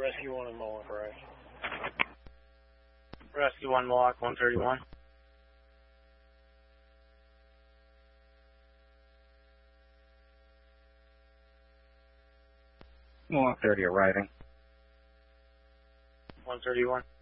Rescue 1 in Mohawk, right? Rescue 1 Mohawk 131. Mohawk 30 arriving. 131.